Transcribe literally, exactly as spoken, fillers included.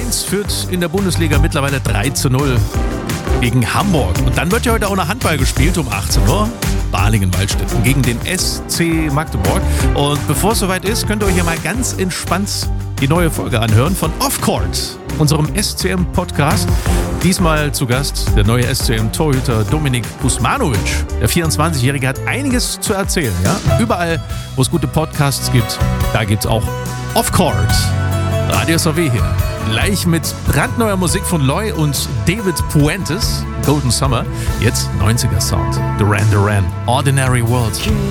Mainz führt in der Bundesliga mittlerweile drei zu null gegen Hamburg. Und dann wird ja heute auch noch Handball gespielt um achtzehn Uhr. Balingen-Waldstätten gegen den S C Magdeburg. Und bevor es soweit ist, könnt ihr euch ja mal ganz entspannt die neue Folge anhören von Off Court, unserem S C M-Podcast. Diesmal zu Gast der neue S C M-Torhüter Dominik Kuzmanovic. Der vierundzwanzigjährige hat einiges zu erzählen. Ja? Überall, wo es gute Podcasts gibt, da gibt es auch Off Court. Radio S A W hier. Gleich mit brandneuer Musik von Loy und David Puentes, Golden Summer. Jetzt neunziger Sound. Duran Duran, Ordinary World.